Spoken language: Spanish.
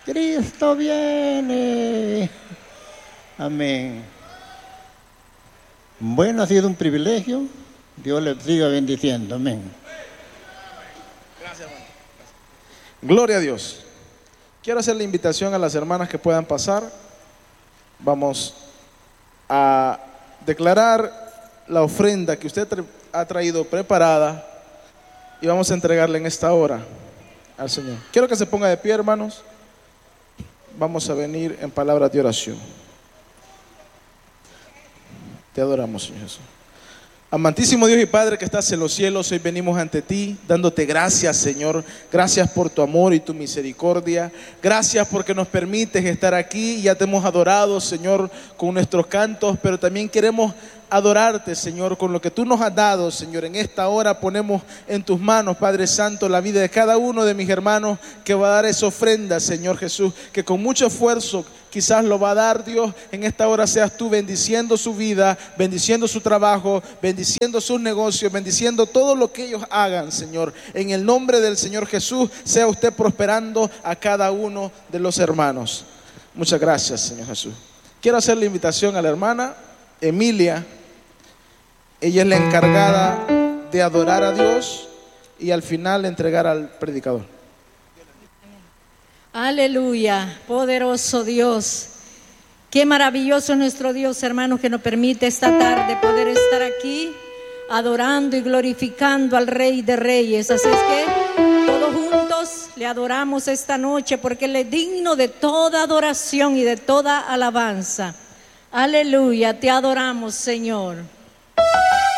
Cristo viene. Amén. Bueno, ha sido un privilegio. Dios les siga bendiciendo. Amén. Gracias, hermano. Gloria a Dios. Quiero hacer la invitación a las hermanas que puedan pasar. Vamos a declarar la ofrenda que usted ha traído preparada y vamos a entregarla en esta hora al Señor. Quiero que se ponga de pie, hermanos. Vamos a venir en palabras de oración. Te adoramos, Señor Jesús. Amantísimo Dios y Padre que estás en los cielos, hoy venimos ante ti dándote gracias, Señor. Gracias por tu amor y tu misericordia. Gracias porque nos permites estar aquí. Ya te hemos adorado, Señor, con nuestros cantos, pero también queremos adorarte, Señor, con lo que tú nos has dado, Señor. En esta hora ponemos en tus manos, Padre Santo, la vida de cada uno de mis hermanos que va a dar esa ofrenda, Señor Jesús, que con mucho esfuerzo quizás lo va a dar, Dios. En esta hora seas tú bendiciendo su vida, bendiciendo su trabajo, bendiciendo sus negocios, bendiciendo todo lo que ellos hagan, Señor. En el nombre del Señor Jesús, sea usted prosperando a cada uno de los hermanos. Muchas gracias, Señor Jesús. Quiero hacer la invitación a la hermana Emilia. Ella es la encargada de adorar a Dios y al final entregar al predicador. Aleluya, poderoso Dios. Qué maravilloso es nuestro Dios, hermanos, que nos permite esta tarde poder estar aquí adorando y glorificando al Rey de Reyes. Así es que todos juntos le adoramos esta noche porque Él es digno de toda adoración y de toda alabanza. Aleluya, te adoramos, Señor.